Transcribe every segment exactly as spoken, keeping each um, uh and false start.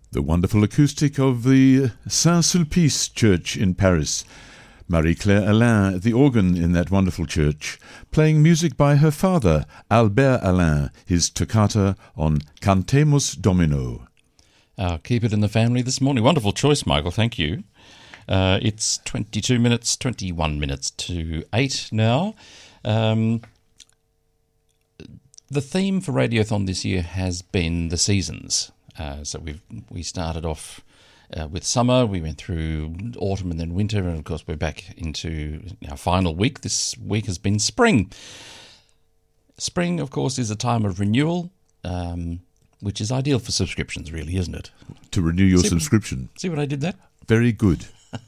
The wonderful acoustic of the Saint-Sulpice Church in Paris. Marie-Claire Alain at the organ in that wonderful church, playing music by her father, Albert Alain, his toccata on Cantemus Domino. Uh, keep it in the family this morning. Wonderful choice, Michael. Thank you. Uh, it's twenty-two minutes, twenty-one minutes to eight now. Um, the theme for Radiothon this year has been the seasons. Uh, so we've we started off uh, with summer, we went through autumn and then winter, and of course we're back into our final week. This week has been spring. Spring, of course, is a time of renewal, um, which is ideal for subscriptions, really, isn't it? To renew your see subscription. What, see what I did there? Very good.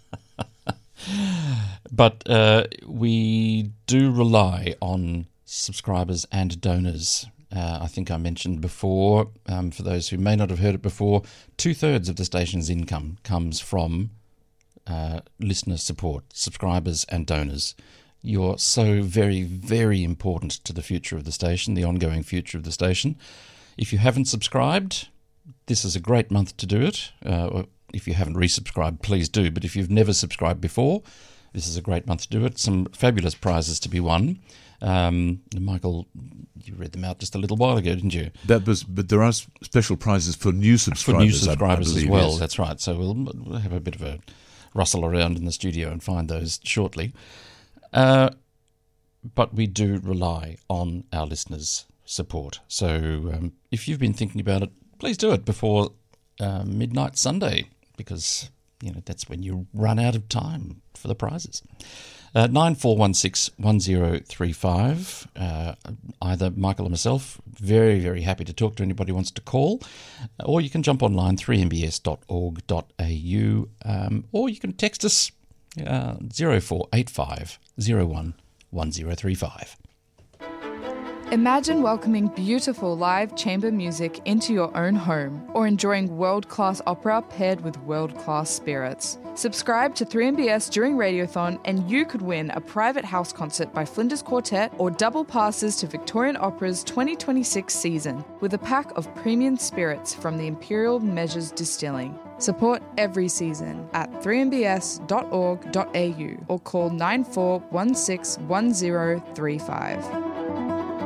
But uh, we do rely on subscribers and donors. Uh, I think I mentioned before, um, for those who may not have heard it before, two-thirds of the station's income comes from uh, listener support, subscribers and donors. You're so very, very important to the future of the station, the ongoing future of the station. If you haven't subscribed, this is a great month to do it. Uh, or if you haven't resubscribed, please do. But if you've never subscribed before, this is a great month to do it. Some fabulous prizes to be won. Um, Michael, you read them out just a little while ago, didn't you? That was, but there are special prizes for new subscribers. For new subscribers I, I believe, as well. yes. That's right. So we'll, we'll have a bit of a rustle around in the studio and find those shortly. Uh, but we do rely on our listeners' support. So um, if you've been thinking about it, please do it before uh, midnight Sunday, because you know that's when you run out of time for the prizes. Uh, nine four one six one zero three five. Uh, either Michael or myself, very, very happy to talk to anybody who wants to call. Or you can jump online, three m b s dot org dot a u, um, or you can text us uh, zero four eight five zero one one zero three five. Imagine welcoming beautiful live chamber music into your own home, or enjoying world-class opera paired with world-class spirits. Subscribe to three M B S during Radiothon and you could win a private house concert by Flinders Quartet or double passes to Victorian Opera's twenty twenty-six season with a pack of premium spirits from the Imperial Measures Distilling. Support every season at three m b s dot org dot a u or call nine four one six one zero three five.